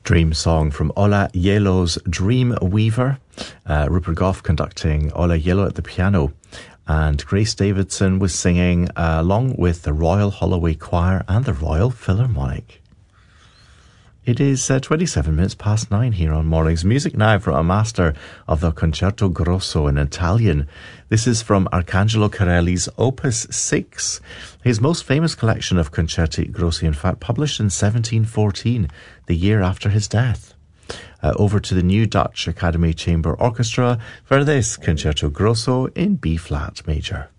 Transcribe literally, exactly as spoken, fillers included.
Dream song from Ola Yellow's Dream Weaver. Uh, Rupert Goff conducting, Ola Yellow at the piano, and Grace Davidson was singing uh, along with the Royal Holloway Choir and the Royal Philharmonic. It is uh, twenty-seven minutes past nine here on Mornings Music now from a master of the Concerto Grosso in Italian. This is from Arcangelo Corelli's Opus six, his most famous collection of concerti grossi, in fact, published in seventeen fourteen, the year after his death. Uh, over to the new Dutch Academy Chamber Orchestra for this Concerto Grosso in B-flat major.